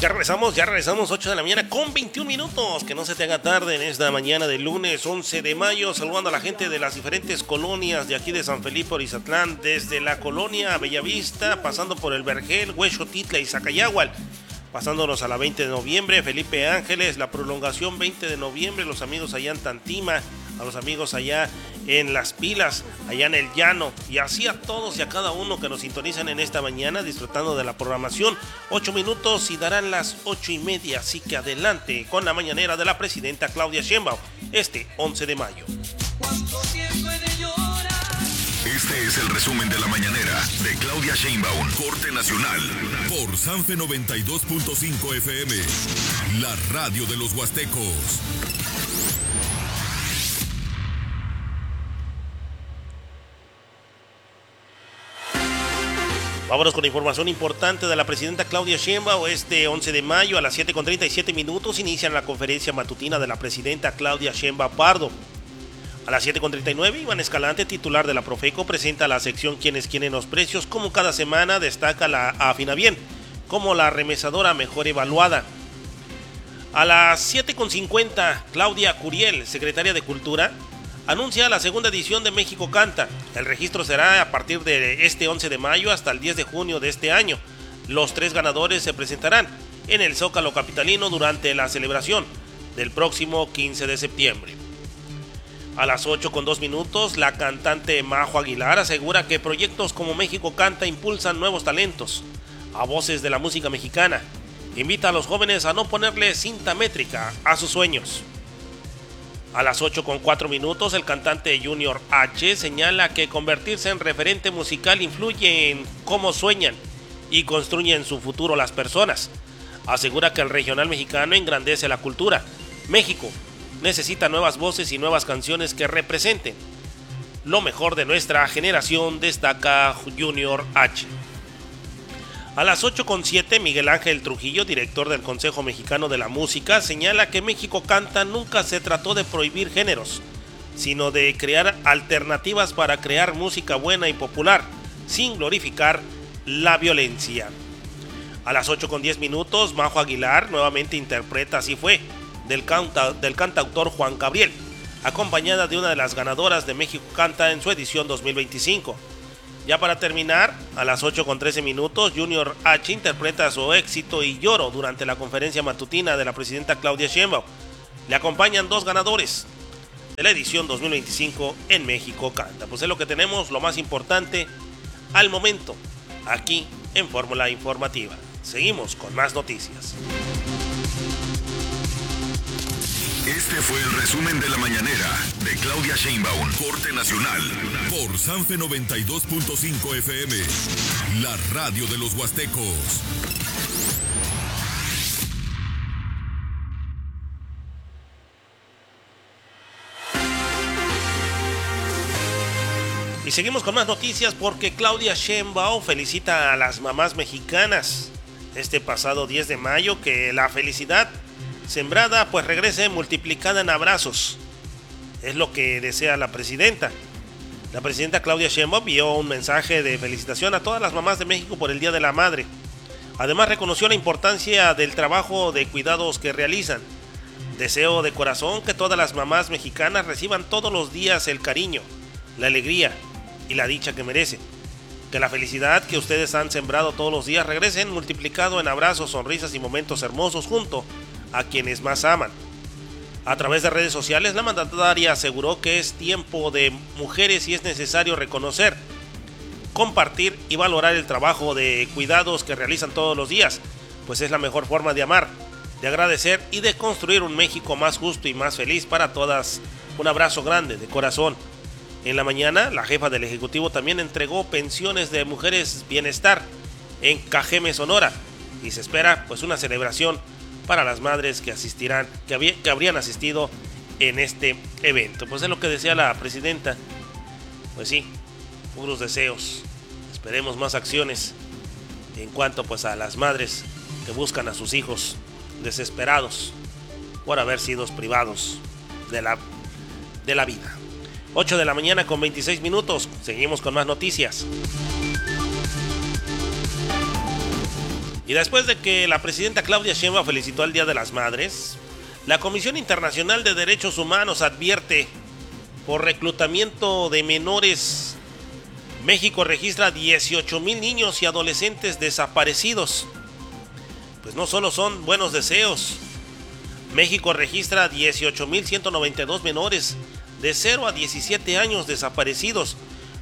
Ya regresamos, 8 de la mañana con 21 minutos. Que no se te haga tarde en esta mañana del lunes 11 de mayo. Saludando a la gente de las diferentes colonias de aquí de San Felipe, Orizatlán. Desde la colonia Bellavista, pasando por el Vergel, Huexotitla y Zacayahual. Pasándonos a la 20 de noviembre, Felipe Ángeles, la prolongación 20 de noviembre. Los amigos allá en Tantima, a los amigos allá en Las Pilas, allá en el Llano, y así a todos y a cada uno que nos sintonizan en esta mañana disfrutando de la programación. 8 minutos y darán las 8:30, así que adelante con la mañanera de la presidenta Claudia Sheinbaum este 11 de mayo. Este es el resumen de la mañanera de Claudia Sheinbaum, corte nacional, por Sanfe 92.5 FM, la radio de los huastecos. Vámonos con información importante de la presidenta Claudia Sheinbaum. Este 11 de mayo a las 7:37 minutos inician la conferencia matutina de la presidenta Claudia Sheinbaum Pardo. A las 7:39, Iván Escalante, titular de la Profeco, presenta la sección Quienes quieren los precios. Como cada semana destaca la Afinabien como la remesadora mejor evaluada. A las 7:50, Claudia Curiel, secretaria de Cultura, anuncia la segunda edición de México Canta. El registro será a partir de este 11 de mayo hasta el 10 de junio de este año. Los 3 ganadores se presentarán en el Zócalo capitalino durante la celebración del próximo 15 de septiembre. A las 8:02, la cantante Majo Aguilar asegura que proyectos como México Canta impulsan nuevos talentos a voces de la música mexicana. Invita a los jóvenes a no ponerle cinta métrica a sus sueños. A las 8:04, el cantante Junior H señala que convertirse en referente musical influye en cómo sueñan y construyen su futuro las personas. Asegura que el regional mexicano engrandece la cultura. México necesita nuevas voces y nuevas canciones que representen lo mejor de nuestra generación, destaca Junior H. A las 8:07, Miguel Ángel Trujillo, director del Consejo Mexicano de la Música, señala que México Canta nunca se trató de prohibir géneros, sino de crear alternativas para crear música buena y popular, sin glorificar la violencia. A las 8:10, Majo Aguilar nuevamente interpreta Así Fue, del cantautor Juan Gabriel, acompañada de una de las ganadoras de México Canta en su edición 2025. Ya para terminar, a las 8:13, Junior H interpreta su éxito y Lloro durante la conferencia matutina de la presidenta Claudia Sheinbaum. Le acompañan 2 ganadores de la edición 2025 en México Canta. Pues es lo que tenemos, lo más importante al momento, aquí en Fórmula Informativa. Seguimos con más noticias. Este fue el resumen de la mañanera de Claudia Sheinbaum, corte nacional, por Sanfe 92.5 FM, la radio de los huastecos. Y seguimos con más noticias porque Claudia Sheinbaum felicita a las mamás mexicanas este pasado 10 de mayo, que la felicidad sembrada pues regrese multiplicada en abrazos. Es lo que desea la presidenta. La presidenta Claudia Sheinbaum envió un mensaje de felicitación a todas las mamás de México por el Día de la Madre. Además reconoció la importancia del trabajo de cuidados que realizan. Deseo de corazón que todas las mamás mexicanas reciban todos los días el cariño, la alegría y la dicha que merecen. Que la felicidad que ustedes han sembrado todos los días regresen multiplicado en abrazos, sonrisas y momentos hermosos junto a quienes más aman. A través de redes sociales, la mandataria aseguró que es tiempo de mujeres y es necesario reconocer, compartir y valorar el trabajo de cuidados que realizan todos los días, pues es la mejor forma de amar, de agradecer y de construir un México más justo y más feliz para todas. Un abrazo grande de corazón. En la mañana, la jefa del Ejecutivo también entregó pensiones de mujeres bienestar en Cajeme, Sonora, y se espera pues una celebración para las madres que asistirán, que habrían asistido en este evento. Pues es lo que decía la presidenta. Pues sí, puros deseos. Esperemos más acciones en cuanto pues a las madres que buscan a sus hijos desesperados por haber sido privados de la vida. 8 de la mañana con 26 minutos. Seguimos con más noticias. Y después de que la presidenta Claudia Sheinbaum felicitó el Día de las Madres, la Comisión Internacional de Derechos Humanos advierte por reclutamiento de menores. México registra 18,000 niños y adolescentes desaparecidos. Pues no solo son buenos deseos. México registra 18,192 menores de 0 a 17 años desaparecidos,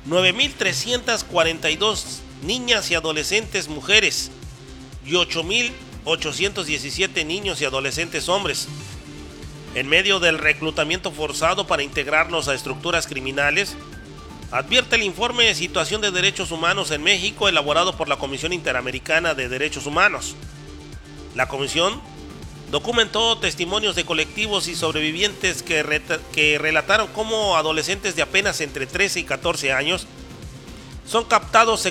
9,342 niñas y adolescentes mujeres y 8,817 niños y adolescentes hombres. En medio del reclutamiento forzado para integrarlos a estructuras criminales, advierte el informe de Situación de Derechos Humanos en México elaborado por la Comisión Interamericana de Derechos Humanos. La comisión documentó testimonios de colectivos y sobrevivientes que relataron cómo adolescentes de apenas entre 13 y 14 años son captados,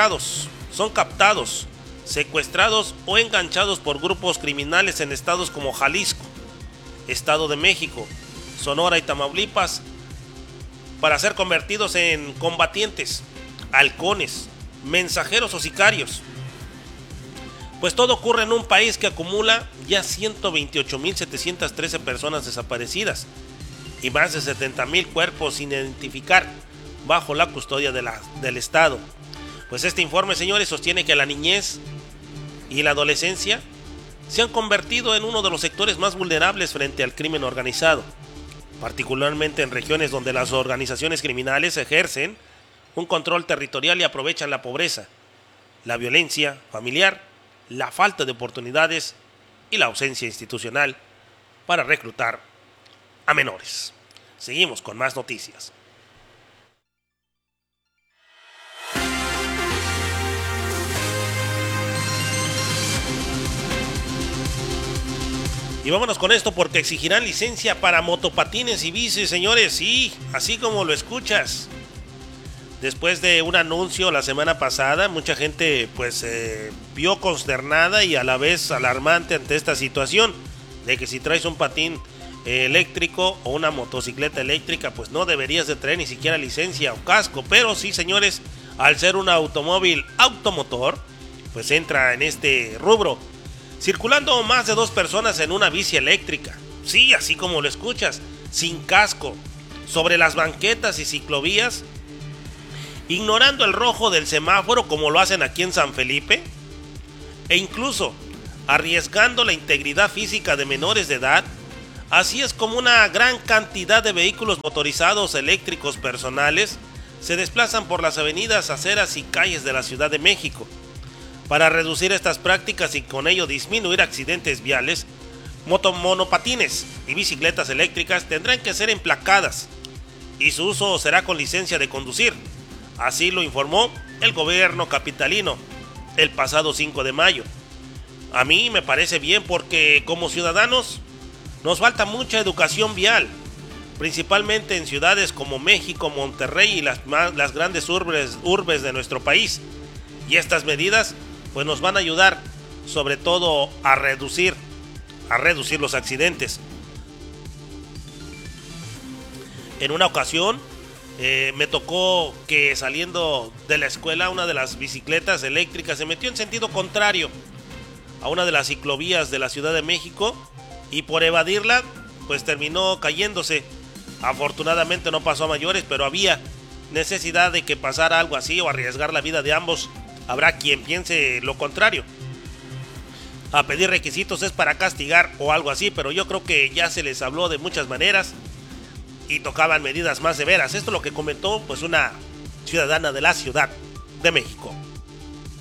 secuestrados o enganchados por grupos criminales en estados como Jalisco, Estado de México, Sonora y Tamaulipas para ser convertidos en combatientes, halcones, mensajeros o sicarios. Pues todo ocurre en un país que acumula ya 128,713 personas desaparecidas y más de 70,000 cuerpos sin identificar bajo la custodia del Estado. Pues este informe, señores, sostiene que la niñez y la adolescencia se han convertido en uno de los sectores más vulnerables frente al crimen organizado, particularmente en regiones donde las organizaciones criminales ejercen un control territorial y aprovechan la pobreza, la violencia familiar, la falta de oportunidades y la ausencia institucional para reclutar a menores. Seguimos con más noticias. Y vámonos con esto porque exigirán licencia para motopatines y bicis, señores. Sí, así como lo escuchas. Después de un anuncio la semana pasada, mucha gente pues vio consternada y a la vez alarmante ante esta situación de que si traes un patín eléctrico o una motocicleta eléctrica, pues no deberías de traer ni siquiera licencia o casco. Pero sí, señores, al ser un automóvil automotor, pues entra en este rubro. Circulando más de 2 personas en una bici eléctrica, sí, así como lo escuchas, sin casco, sobre las banquetas y ciclovías, ignorando el rojo del semáforo como lo hacen aquí en San Felipe, e incluso arriesgando la integridad física de menores de edad. Así es como una gran cantidad de vehículos motorizados eléctricos personales se desplazan por las avenidas, aceras y calles de la Ciudad de México. Para reducir estas prácticas y con ello disminuir accidentes viales, monopatines y bicicletas eléctricas tendrán que ser emplacadas y su uso será con licencia de conducir. Así lo informó el gobierno capitalino el pasado 5 de mayo. A mí me parece bien porque como ciudadanos nos falta mucha educación vial, principalmente en ciudades como México, Monterrey y las grandes urbes de nuestro país. Y estas medidas pues nos van a ayudar sobre todo a reducir los accidentes. En una ocasión me tocó que saliendo de la escuela una de las bicicletas eléctricas se metió en sentido contrario a una de las ciclovías de la Ciudad de México y por evadirla pues terminó cayéndose. Afortunadamente no pasó a mayores, pero había necesidad de que pasara algo así o arriesgar la vida de ambos. Habrá quien piense lo contrario. A pedir requisitos es para castigar o algo así, pero yo creo que ya se les habló de muchas maneras y tocaban medidas más severas. Esto es lo que comentó pues una ciudadana de la Ciudad de México.